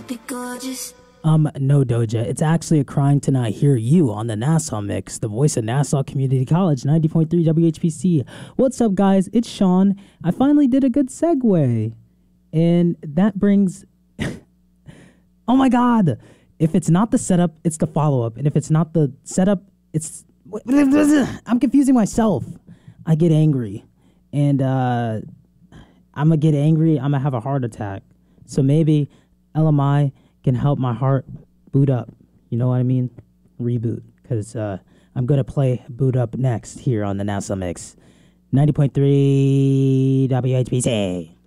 No, Doja. It's actually a crime to not hear you on the Nassau Mix, the voice of Nassau Community College, 90.3 WHPC. What's up, guys? It's Sean. I finally did a good segue. And that brings... oh, my God. If it's not the setup, it's the follow-up. And if it's not the setup, it's... I'm confusing myself. I get angry. And I'm going to get angry. I'm going to have a heart attack. So maybe LMI can help my heart boot up. You know what I mean? Reboot. Because I'm going to play Boot Up next here on the Nassau Mix. 90.3 WHPC.